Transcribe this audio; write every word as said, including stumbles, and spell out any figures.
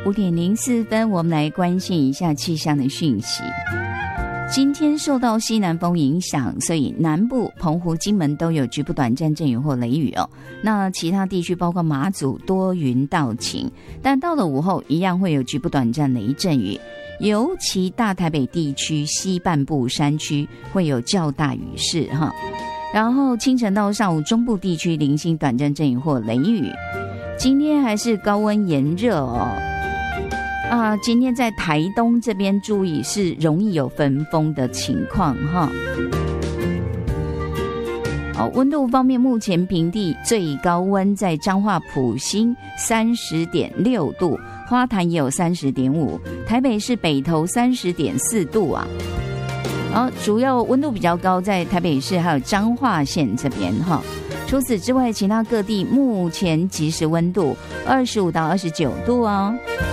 五点零四分，我们来关心一下气象的讯息。今天受到西南风影响，所以南部、澎湖、金门都有局部短暂阵雨或雷雨哦。那其他地区包括马祖多云到晴，但到了午后一样会有局部短暂雷阵雨，尤其大台北地区西半部山区会有较大雨势哈。然后清晨到上午中部地区零星短暂阵雨或雷雨。今天还是高温炎热哦。啊，今天在台东这边注意是容易有焚风的情况哈。好，温度方面，目前平地最高温在彰化埔心三十点六度，花坛也有三十点五，台北市北投三十点四度啊。然后主要温度比较高在台北市还有彰化县这边哈。除此之外，其他各地目前即时温度二十五到二十九度哦。